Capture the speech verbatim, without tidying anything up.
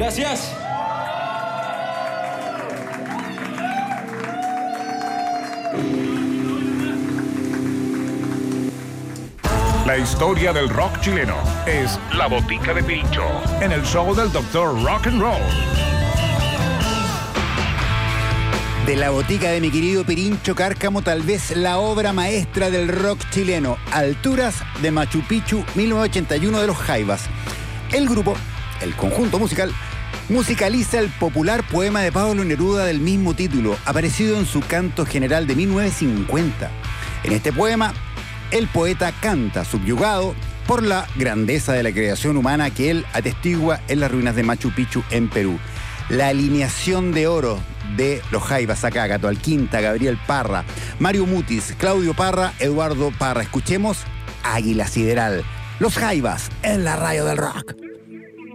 Gracias. La historia del rock chileno es La Botica de Pirincho, en el show del doctor Rock and Roll. De La Botica de mi querido Pirincho Cárcamo, tal vez la obra maestra del rock chileno, Alturas de Machu Picchu, mil novecientos ochenta y uno, de los Jaivas. El grupo, el conjunto musical, musicaliza el popular poema de Pablo Neruda del mismo título, aparecido en su Canto General de mil novecientos cincuenta. En este poema, el poeta canta subyugado por la grandeza de la creación humana que él atestigua en las ruinas de Machu Picchu en Perú. La alineación de oro de los Jaivas acá, Gato Alquinta, Gabriel Parra, Mario Mutis, Claudio Parra, Eduardo Parra. Escuchemos Águila Sideral. Los Jaivas en la radio del rock.